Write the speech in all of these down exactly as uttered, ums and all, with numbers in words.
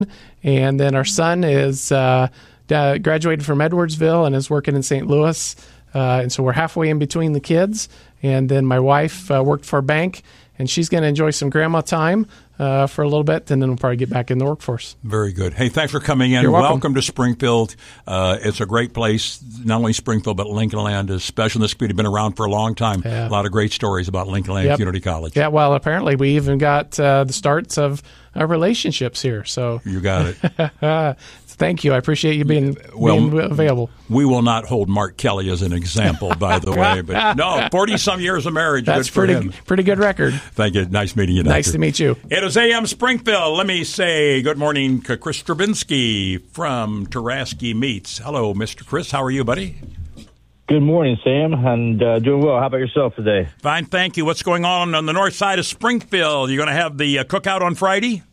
And then our son is uh, graduated from Edwardsville and is working in Saint Louis. Uh, and so we're halfway in between the kids. And then my wife uh, worked for a bank, and she's going to enjoy some grandma time uh, for a little bit, and then we'll probably get back in the workforce. Very good. Hey, thanks for coming in. You're welcome. Welcome to Springfield. Uh, it's a great place. Not only Springfield, but Lincoln Land is special. This community has been around for a long time. Yeah. A lot of great stories about Lincoln Land Yep. Community College. Yeah, well, apparently we even got uh, the starts of uh, relationships here. So You got it. thank you. I appreciate you being, Well, being available. We will not hold Mark Kelly as an example, by the way. But no, forty-some years of marriage. That's good for pretty him. pretty good record. Thank you. Nice meeting you, Doctor. Nice to meet you. It is A M Springfield. Let me say good morning to Chris Stravinsky from Taraski Meats. Hello, Mister Chris. How are you, buddy? Good morning, Sam, and uh, doing well. How about yourself today? Fine, thank you. What's going on on the north side of Springfield? You're going to have the uh, cookout on Friday?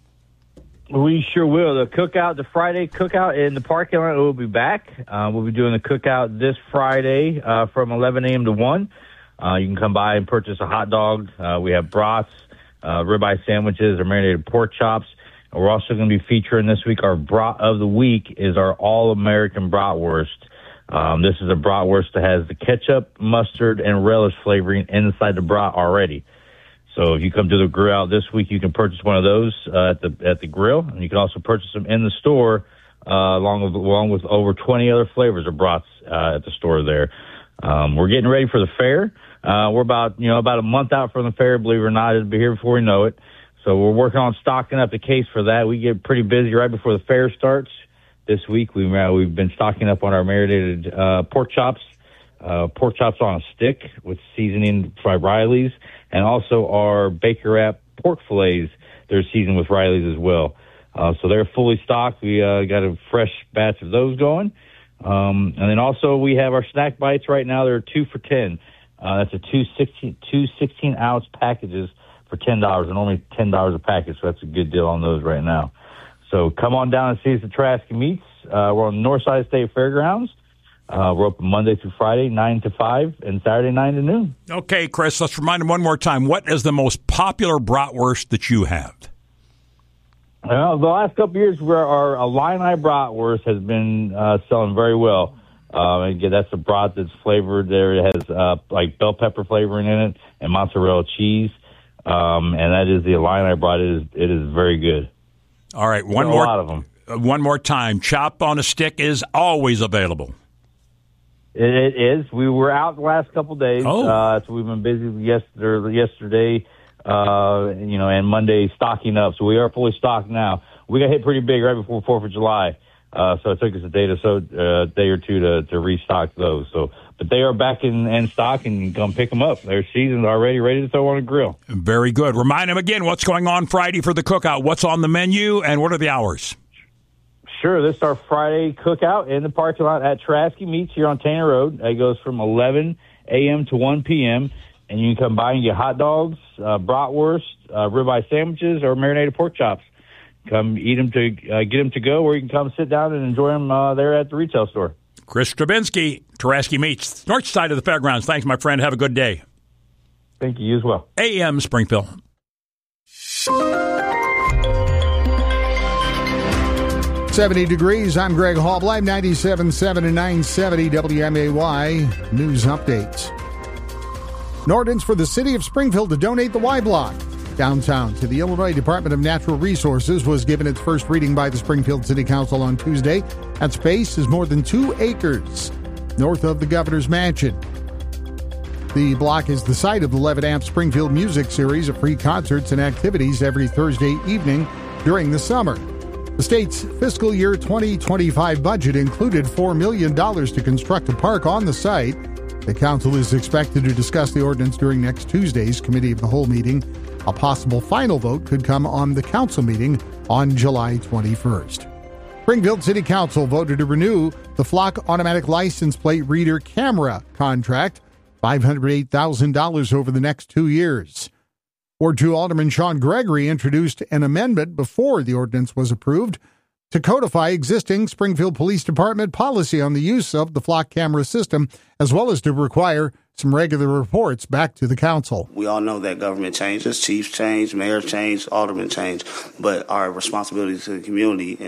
We sure will. The cookout, the Friday cookout in the parking lot will be back. Uh, we'll be doing the cookout this Friday uh, from eleven a.m. to one. Uh, you can come by and purchase a hot dog. Uh, we have brats, uh, ribeye sandwiches, or marinated pork chops. And we're also going to be featuring this week, our brat of the week is our all-American bratwurst. Um, this is a bratwurst that has the ketchup, mustard, and relish flavoring inside the brat already. So if you come to the grill out this week, you can purchase one of those uh, at the at the grill, and you can also purchase them in the store, uh, along with along with over twenty other flavors of brats uh, at the store there. Um, we're getting ready for the fair. Uh, we're about you know about a month out from the fair. Believe it or not, it'll be here before we know it. So we're working on stocking up the case for that. We get pretty busy right before the fair starts. This week we uh, we've been stocking up on our marinated uh, pork chops, uh, pork chops on a stick with seasoning from Riley's. And also our Baker Wrap pork fillets, they're seasoned with Riley's as well. Uh, so they're fully stocked. We uh, got a fresh batch of those going. Um, and then also we have our snack bites right now. They're two for ten. Uh, that's a two sixteen, two sixteen-ounce packages for ten dollars. And only ten dollars a package, so that's a good deal on those right now. So come on down and see us at Taraski Meats. Uh, we're on the north side of State Fairgrounds. Uh, we're open Monday through Friday, nine to five, and Saturday, nine to noon. Okay, Chris, let's remind him one more time. What is the most popular bratwurst that you have? Well, the last couple of years, where our Illini bratwurst has been uh, selling very well. Uh, again, that's a brat that's flavored. There it has uh, like bell pepper flavoring in it and mozzarella cheese, um, and that is the Illini brat. It is it is very good. All right, one There's more. A lot of them. Uh, one more time. Chop on a stick is always available. It, it is. We were out the last couple of days, Oh. uh, so we've been busy yesterday, yesterday, uh, you know, and Monday stocking up. So we are fully stocked now. We got hit pretty big right before Fourth of July, uh, so it took us a day to so uh, day or two to, to restock those. So, but they are back in, in stock, and you can come pick them up. They're seasoned already, ready to throw on a grill. Very good. Remind him again what's going on Friday for the cookout. What's on the menu, and what are the hours? Sure, this is our Friday cookout in the parking lot at Taraski Meats here on Tanner Road. It goes from eleven a.m. to one p.m., and you can come by and get hot dogs, uh, bratwurst, uh, ribeye sandwiches, or marinated pork chops. Come eat them to uh, get them to go, or you can come sit down and enjoy them uh, there at the retail store. Chris Stravinsky, Taraski Meats, north side of the fairgrounds. Thanks, my friend. Have a good day. Thank you, you as well. A M Springfield. seventy degrees. I'm Greg Hall. Live ninety-seven point seven and nine seventy W M A Y News Updates. An ordinance for the city of Springfield to donate the Y Block downtown to the Illinois Department of Natural Resources was given its first reading by the Springfield City Council on Tuesday. That space is more than two acres north of the governor's mansion. The block is the site of the eleven amp Springfield Music Series of free concerts and activities every Thursday evening during the summer. The state's fiscal year twenty twenty-five budget included four million dollars to construct a park on the site. The council is expected to discuss the ordinance during next Tuesday's Committee of the Whole meeting. A possible final vote could come on the council meeting on July twenty-first. Springfield City Council voted to renew the Flock Automatic License Plate Reader Camera contract, five hundred eight thousand dollars over the next two years. Ward two Alderman Sean Gregory introduced an amendment before the ordinance was approved. to codify existing Springfield Police Department policy on the use of the flock camera system, as well as to require some regular reports back to the council. We all know that government changes, chiefs change, mayors change, aldermen change, but our responsibility to the community